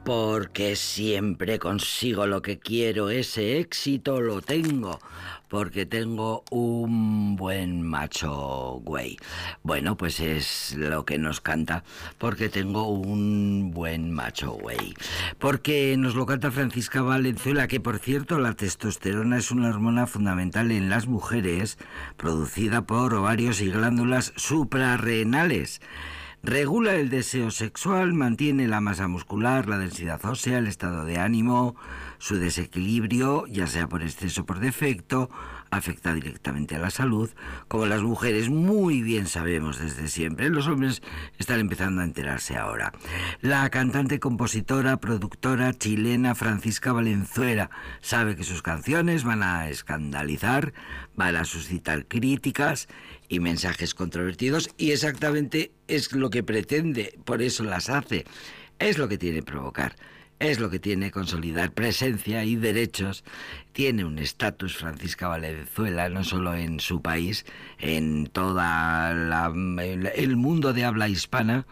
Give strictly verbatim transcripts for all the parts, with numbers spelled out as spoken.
porque siempre consigo lo que quiero, ese éxito lo tengo, porque tengo un buen macho güey. Bueno, pues es lo que nos canta, porque tengo un buen macho güey. Porque nos lo canta Francisca Valenzuela, que por cierto la testosterona es una hormona fundamental en las mujeres, producida por ovarios y glándulas suprarrenales. Regula el deseo sexual, mantiene la masa muscular, la densidad ósea, el estado de ánimo, su desequilibrio, ya sea por exceso o por defecto, afecta directamente a la salud, como las mujeres muy bien sabemos desde siempre. Los hombres están empezando a enterarse ahora. La cantante, compositora, productora chilena Francisca Valenzuela sabe que sus canciones van a escandalizar, van a suscitar críticas y mensajes controvertidos, y exactamente es lo que pretende, por eso las hace. Es lo que tiene provocar, es lo que tiene consolidar presencia y derechos. Tiene un estatus Francisca Valenzuela, no solo en su país, en toda la, el mundo de habla hispana.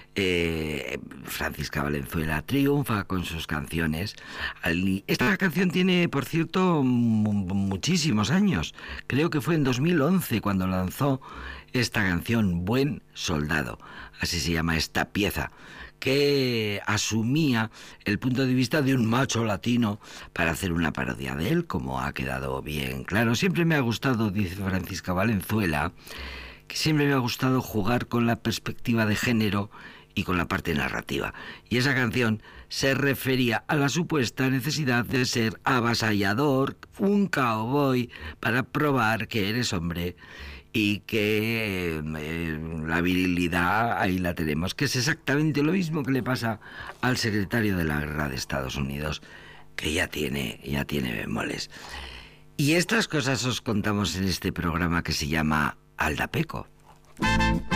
Eh, Francisca Valenzuela triunfa con sus canciones. Esta canción tiene, por cierto, muchísimos años. Creo que fue en dos mil once cuando lanzó esta canción, Buen Soldado. Así se llama esta pieza, que asumía el punto de vista de un macho latino para hacer una parodia de él, como ha quedado bien claro. Siempre me ha gustado, dice Francisca Valenzuela, que siempre me ha gustado jugar con la perspectiva de género y con la parte narrativa. Y esa canción se refería a la supuesta necesidad de ser avasallador, un cowboy, para probar que eres hombre y que eh, la virilidad ahí la tenemos, que es exactamente lo mismo que le pasa al secretario de la guerra de Estados Unidos, que ya tiene, ya tiene bemoles. Y estas cosas os contamos en este programa que se llama Aldapeco.